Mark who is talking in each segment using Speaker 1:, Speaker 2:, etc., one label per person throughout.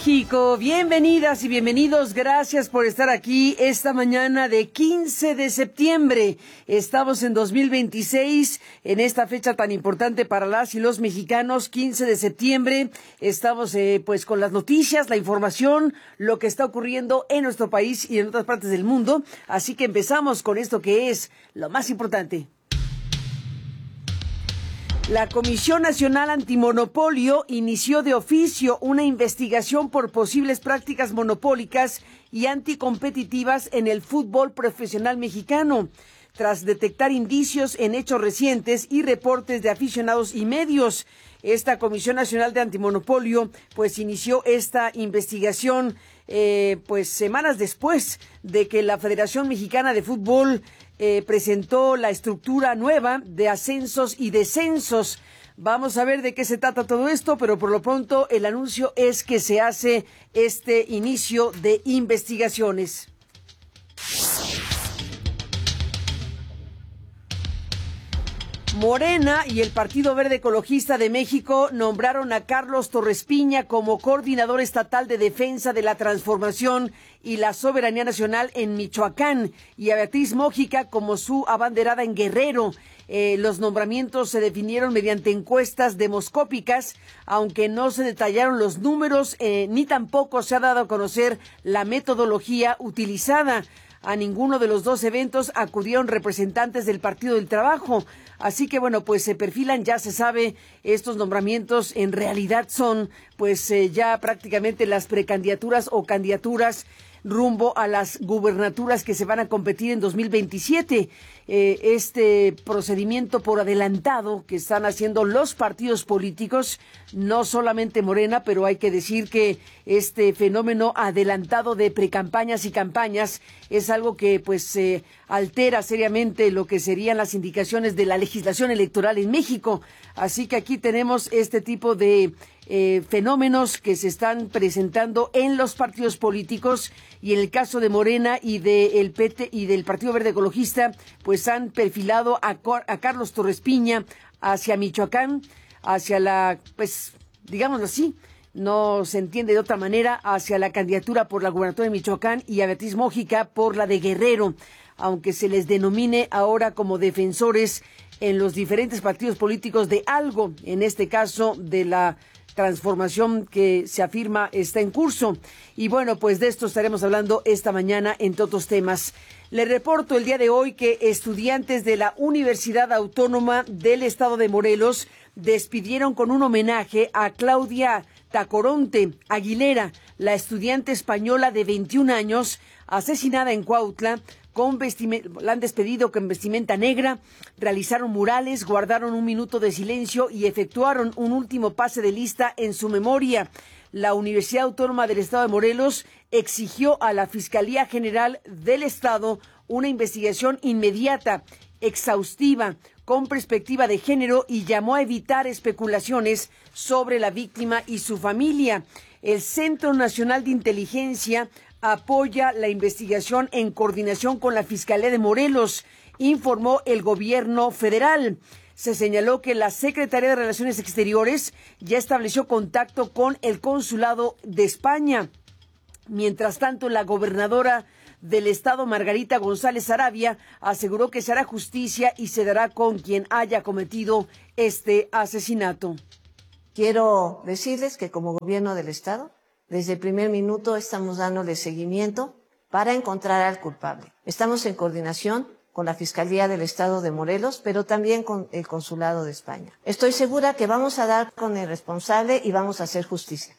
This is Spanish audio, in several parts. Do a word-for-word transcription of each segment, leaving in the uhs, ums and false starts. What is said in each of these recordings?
Speaker 1: México, bienvenidas y bienvenidos, gracias por estar aquí esta mañana de quince de septiembre. Estamos en dos mil veintiséis, en esta fecha tan importante para las y los mexicanos, quince de septiembre. Estamos eh, pues con las noticias, la información, lo que está ocurriendo en nuestro país y en otras partes del mundo. Así que empezamos con esto que es lo más importante. La Comisión Nacional Antimonopolio inició de oficio una investigación por posibles prácticas monopólicas y anticompetitivas en el fútbol profesional mexicano, tras detectar indicios en hechos recientes y reportes de aficionados y medios. Esta Comisión Nacional de Antimonopolio pues inició esta investigación eh, pues semanas después de que la Federación Mexicana de Fútbol eh, presentó la estructura nueva de ascensos y descensos. Vamos a ver de qué se trata todo esto, pero por lo pronto el anuncio es que se hace este inicio de investigaciones. Morena y el Partido Verde Ecologista de México nombraron a Carlos Torres Piña como coordinador estatal de defensa de la transformación y la soberanía nacional en Michoacán y a Beatriz Mójica como su abanderada en Guerrero. Eh, los nombramientos se definieron mediante encuestas demoscópicas, aunque no se detallaron los números eh, ni tampoco se ha dado a conocer la metodología utilizada. A ninguno de los dos eventos acudieron representantes del Partido del Trabajo. Así que, bueno, pues se perfilan, ya se sabe, estos nombramientos en realidad son, pues, eh, ya prácticamente las precandidaturas o candidaturas rumbo a las gubernaturas que se van a competir en dos mil veintisiete. Eh, este procedimiento por adelantado que están haciendo los partidos políticos, no solamente Morena, pero hay que decir que este fenómeno adelantado de precampañas y campañas es algo que pues eh, altera seriamente lo que serían las indicaciones de la legislación electoral en México. Así que aquí tenemos este tipo de eh, fenómenos que se están presentando en los partidos políticos, y en el caso de Morena y del P T y del Partido Verde Ecologista, pues han perfilado a, a Carlos Torres Piña hacia Michoacán, hacia la, pues, digámoslo así, no se entiende de otra manera, hacia la candidatura por la gubernatura de Michoacán, y a Beatriz Mójica por la de Guerrero, aunque se les denomine ahora como defensores en los diferentes partidos políticos de algo, en este caso de la transformación que se afirma está en curso. Y bueno, pues de esto estaremos hablando esta mañana, entre otros temas. Le reporto el día de hoy que estudiantes de la Universidad Autónoma del Estado de Morelos despidieron con un homenaje a Claudia Tacoronte Aguilera, la estudiante española de veintiún años, asesinada en Cuautla. Con la han despedido con vestimenta negra, realizaron murales, guardaron un minuto de silencio y efectuaron un último pase de lista en su memoria. La Universidad Autónoma del Estado de Morelos exigió a la Fiscalía General del Estado una investigación inmediata, exhaustiva, con perspectiva de género, y llamó a evitar especulaciones sobre la víctima y su familia. El Centro Nacional de Inteligencia apoya la investigación en coordinación con la Fiscalía de Morelos, informó el gobierno federal. Se señaló que la Secretaría de Relaciones Exteriores ya estableció contacto con el Consulado de España. Mientras tanto, la gobernadora del estado, Margarita González Arabia, aseguró que se hará justicia y se dará con quien haya cometido este asesinato.
Speaker 2: Quiero decirles que como gobierno del estado, desde el primer minuto estamos dándole seguimiento para encontrar al culpable. Estamos en coordinación con la Fiscalía del Estado de Morelos, pero también con el Consulado de España. Estoy segura que vamos a dar con el responsable y vamos a hacer justicia.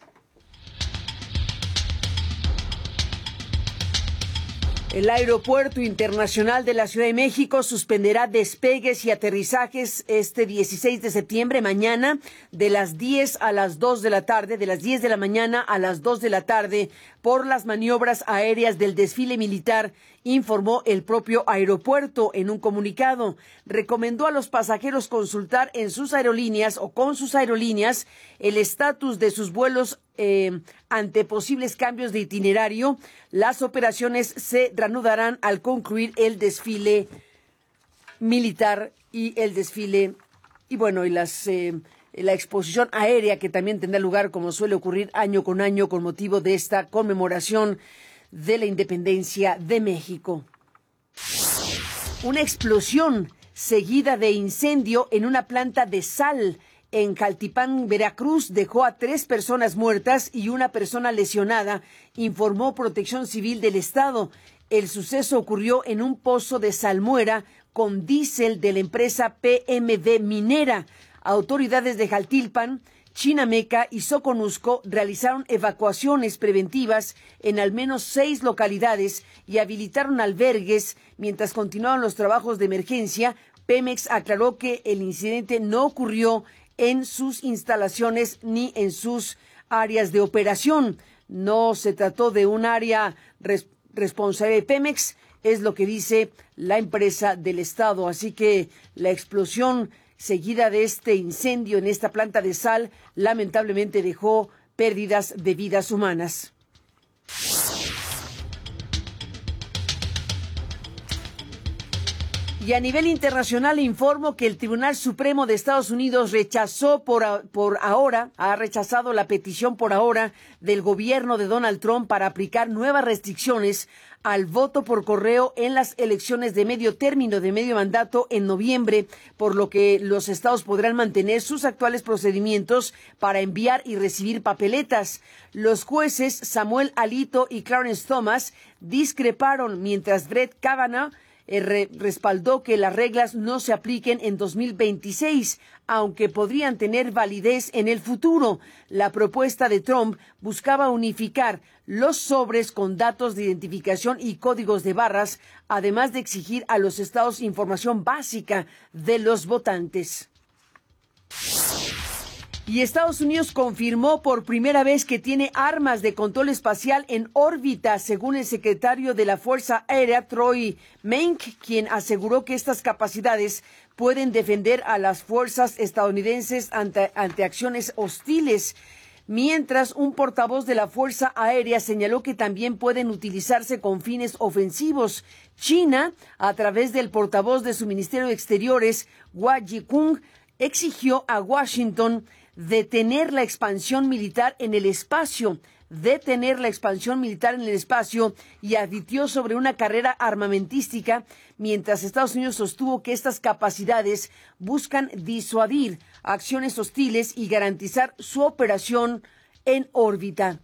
Speaker 1: El Aeropuerto Internacional de la Ciudad de México suspenderá despegues y aterrizajes este dieciséis de septiembre, mañana, de las diez a las dos de la tarde, de las diez de la mañana a las dos de la tarde, por las maniobras aéreas del desfile militar, informó el propio aeropuerto en un comunicado. Recomendó a los pasajeros consultar en sus aerolíneas o con sus aerolíneas el estatus de sus vuelos eh, ante posibles cambios de itinerario. Las operaciones se reanudarán al concluir el desfile militar y el desfile y bueno y las eh, la exposición aérea que también tendrá lugar, como suele ocurrir año con año, con motivo de esta conmemoración de la independencia de México. Una explosión seguida de incendio en una planta de sal en Caltipán, Veracruz, dejó a tres personas muertas y una persona lesionada, informó Protección Civil del Estado. El suceso ocurrió en un pozo de salmuera con diésel de la empresa P M D Minera. Autoridades de Jaltilpan, Chinameca y Soconusco realizaron evacuaciones preventivas en al menos seis localidades y habilitaron albergues mientras continuaban los trabajos de emergencia. Pemex aclaró que el incidente no ocurrió en sus instalaciones ni en sus áreas de operación. No se trató de un área res- responsable de Pemex, es lo que dice la empresa del Estado. Así que la explosión seguida de este incendio en esta planta de sal lamentablemente dejó pérdidas de vidas humanas. Y a nivel internacional informo que el Tribunal Supremo de Estados Unidos rechazó por, a, por ahora, ha rechazado la petición por ahora del gobierno de Donald Trump para aplicar nuevas restricciones al voto por correo en las elecciones de medio término, de medio mandato en noviembre, por lo que los estados podrán mantener sus actuales procedimientos para enviar y recibir papeletas. Los jueces Samuel Alito y Clarence Thomas discreparon, mientras Brett Kavanaugh Eh, re, respaldó que las reglas no se apliquen en dos mil veintiséis, aunque podrían tener validez en el futuro. La propuesta de Trump buscaba unificar los sobres con datos de identificación y códigos de barras, además de exigir a los estados información básica de los votantes. Y Estados Unidos confirmó por primera vez que tiene armas de control espacial en órbita, según el secretario de la Fuerza Aérea, Troy Menck, quien aseguró que estas capacidades pueden defender a las fuerzas estadounidenses ante, ante acciones hostiles. Mientras, un portavoz de la Fuerza Aérea señaló que también pueden utilizarse con fines ofensivos. China, a través del portavoz de su Ministerio de Exteriores, Hua Jikung, exigió a Washington detener la expansión militar en el espacio, detener la expansión militar en el espacio y advirtió sobre una carrera armamentística, mientras Estados Unidos sostuvo que estas capacidades buscan disuadir acciones hostiles y garantizar su operación en órbita.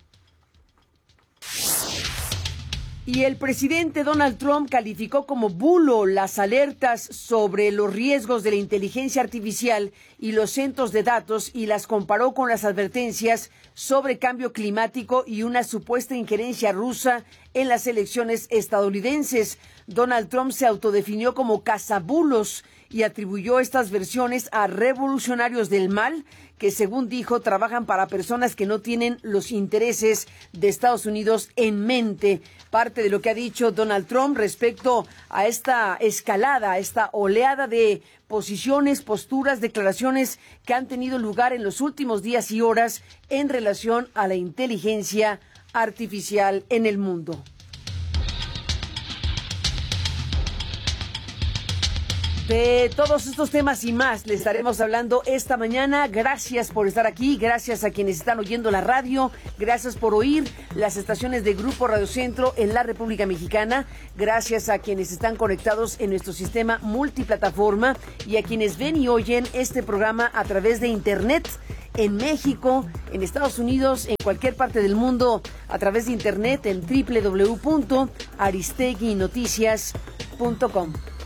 Speaker 1: Y el presidente Donald Trump calificó como bulo las alertas sobre los riesgos de la inteligencia artificial y los centros de datos y las comparó con las advertencias sobre cambio climático y una supuesta injerencia rusa en las elecciones estadounidenses. Donald Trump se autodefinió como cazabulos y atribuyó estas versiones a revolucionarios del mal que, según dijo, trabajan para personas que no tienen los intereses de Estados Unidos en mente. Parte de lo que ha dicho Donald Trump respecto a esta escalada, a esta oleada de posiciones, posturas, declaraciones que han tenido lugar en los últimos días y horas en relación a la inteligencia artificial en el mundo. De todos estos temas y más le estaremos hablando esta mañana. Gracias por estar aquí, gracias a quienes están oyendo la radio, gracias por oír las estaciones de Grupo Radio Centro en la República Mexicana, gracias a quienes están conectados en nuestro sistema multiplataforma y a quienes ven y oyen este programa a través de Internet en México, en Estados Unidos, en cualquier parte del mundo, a través de Internet en doble u doble u doble u punto aristegui noticias punto com.